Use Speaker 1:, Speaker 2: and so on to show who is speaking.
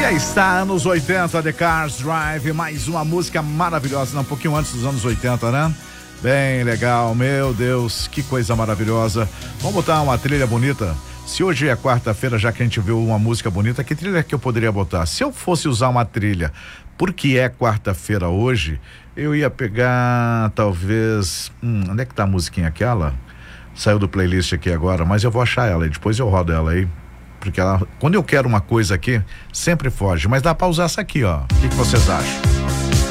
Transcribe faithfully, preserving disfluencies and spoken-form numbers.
Speaker 1: E aí está, anos oitenta, The Cars Drive, mais uma música maravilhosa, um pouquinho antes dos anos oitenta, né? Bem legal, meu Deus, que coisa maravilhosa. Vamos botar uma trilha bonita? Se hoje é quarta-feira, já que a gente viu uma música bonita, que trilha que eu poderia botar? Se eu fosse usar uma trilha, porque é quarta-feira hoje, eu ia pegar, talvez, hum, onde é que tá a musiquinha aquela? Saiu do playlist aqui agora, mas eu vou achar ela e depois eu rodo ela aí. Porque ela, quando eu quero uma coisa aqui, sempre foge. Mas dá pra usar essa aqui, ó. O que, que vocês acham?